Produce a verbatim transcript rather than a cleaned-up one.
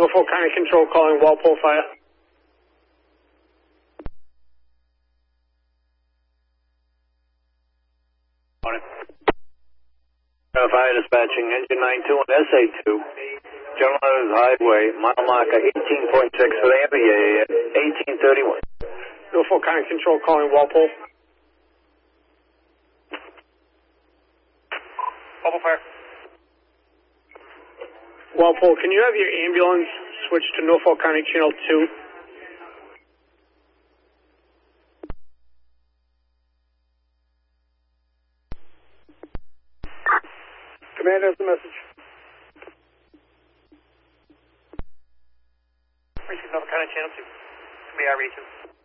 Norfolk County Control calling Walpole Fire. Morning. Uh, fire dispatching, engine nine two and S A two. General Motors Highway, mile marker eighteen point six for the M B A at eighteen thirty-one. Norfolk County Control calling Walpole. Walpole Fire. Walpole, can you have your ambulance switch to Norfolk County Channel two? Commander has the message. Norfolk County Channel two. M B A region.